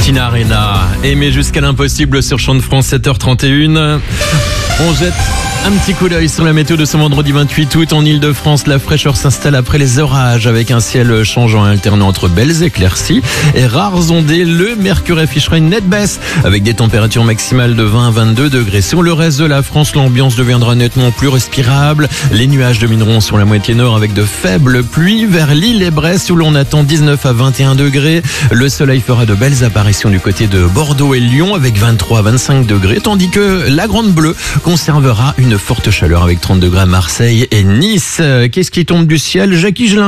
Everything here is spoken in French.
Christina Arena. Aimé jusqu'à l'impossible sur Chant de France, 7h31. On jette un petit coup d'œil sur la météo de ce vendredi 28 août. En Ile-de-France, la fraîcheur s'installe après les orages avec un ciel changeant et alternant entre belles éclaircies et rares ondées. Le mercure affichera une nette baisse avec des températures maximales de 20 à 22 degrés. Sur le reste de la France, l'ambiance deviendra nettement plus respirable. Les nuages domineront sur la moitié nord avec de faibles pluies. Vers l'île et Brest où l'on attend 19 à 21 degrés. Le soleil fera de belles apparitions du côté de Bordeaux et Lyon avec 23 à 25 degrés. Tandis que la Grande Bleue conservera une forte chaleur avec 30 degrés à Marseille et Nice. Qu'est-ce qui tombe du ciel? Jackie Gelin.